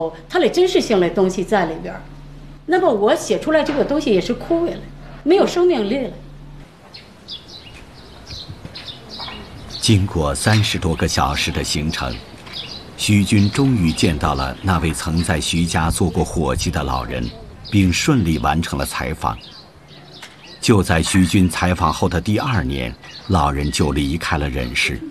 它的真实性的东西在里边。那么我写出来这个东西也是枯萎了，没有生命力了。 经过30多个小时的行程，徐军终于见到了那位曾在徐家做过伙计的老人，并顺利完成了采访。就在徐军采访后的第2年，老人就离开了人世。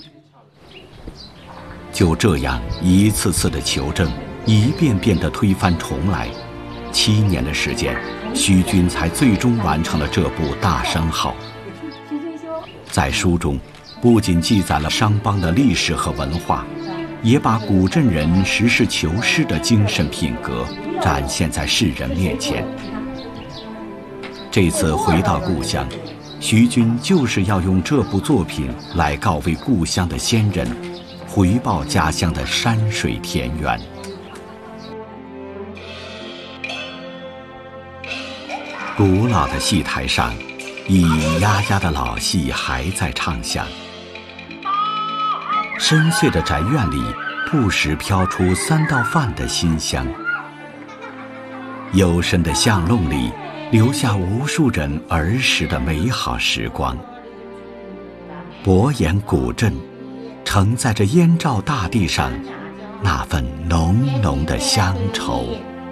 就这样一次次的求证，一遍遍的推翻重来，7年的时间，徐军才最终完成了这部《大生号》。在书中，不仅记载了商帮的历史和文化，也把古镇人实事求是的精神品格展现在世人面前。这次回到故乡，徐军就是要用这部作品来告慰故乡的先人，回报家乡的山水田园。古老的戏台上，咿咿呀呀的老戏还在唱响。深邃的宅院里，不时飘出3道饭的馨香。幽深的巷弄里，留下无数人儿时的美好时光。博眼古镇，承载着燕赵大地上那份浓浓的乡愁。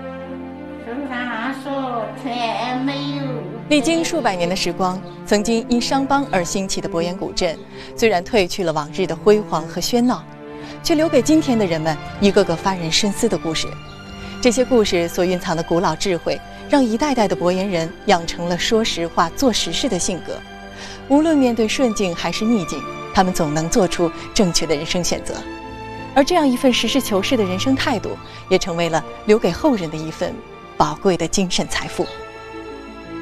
历经数百年的时光，曾经因商帮而兴起的博眼古镇，虽然褪去了往日的辉煌和喧闹，却留给今天的人们一个个发人深思的故事。这些故事所蕴藏的古老智慧，让一代代的博眼人养成了说实话、做实事的性格。无论面对顺境还是逆境，他们总能做出正确的人生选择。而这样一份实事求是的人生态度，也成为了留给后人的一份宝贵的精神财富。